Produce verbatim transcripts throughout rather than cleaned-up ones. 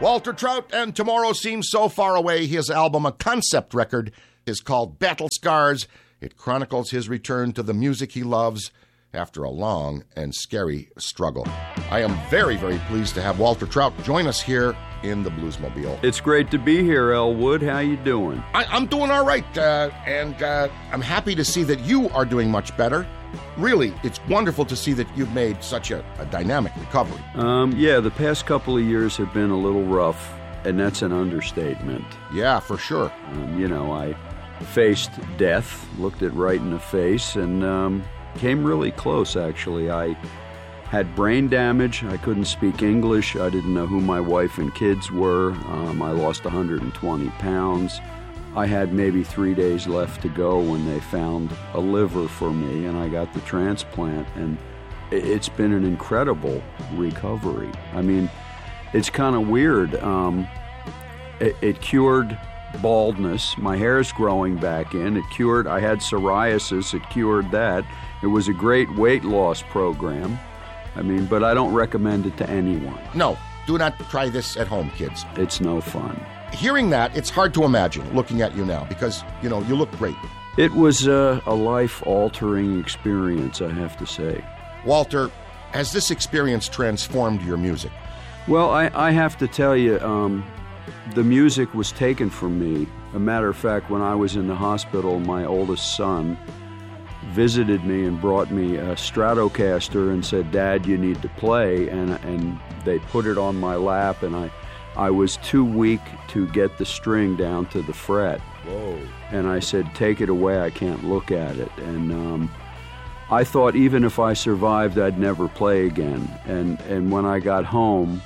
Walter Trout, and Tomorrow Seems So Far Away. His album, a concept record, is called Battle Scars. It chronicles his return to the music he loves after a long and scary struggle. I am very, very pleased to have Walter Trout join us here in the Bluesmobile. It's great to be here, Elwood. How you doing? I, I'm doing all right, uh, and uh, I'm happy to see that you are doing much better. Really, it's wonderful to see that you've made such a, a dynamic recovery. Um, yeah, the past couple of years have been a little rough, and that's an understatement. Yeah, for sure. Um, you know, I faced death, looked it right in the face, and um, came really close, actually. I had brain damage. I couldn't speak English. I didn't know who my wife and kids were. Um, I lost one hundred twenty pounds. I had maybe three days left to go when they found a liver for me, and I got the transplant, and it's been an incredible recovery. I mean, it's kind of weird. Um, it, it cured baldness. My hair's growing back in. It cured, I had psoriasis. It cured that. It was a great weight loss program. I mean, but I don't recommend it to anyone. No, do not try this at home, kids. It's no fun. Hearing that, it's hard to imagine looking at you now because, you know, you look great. It was a, a life-altering experience, I have to say. Walter, has this experience transformed your music? Well, I, I have to tell you, um, the music was taken from me. A matter of fact, when I was in the hospital, my oldest son visited me and brought me a Stratocaster and said, "Dad, you need to play." And, and they put it on my lap, and I... I was too weak to get the string down to the fret. Whoa. And I said, "Take it away, I can't look at it." And um, I thought even if I survived, I'd never play again. And, and when I got home,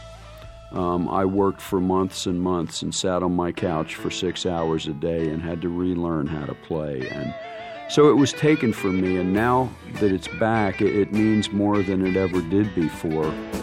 um, I worked for months and months and sat on my couch for six hours a day and had to relearn how to play. And so it was taken from me, and now that it's back, it, it means more than it ever did before.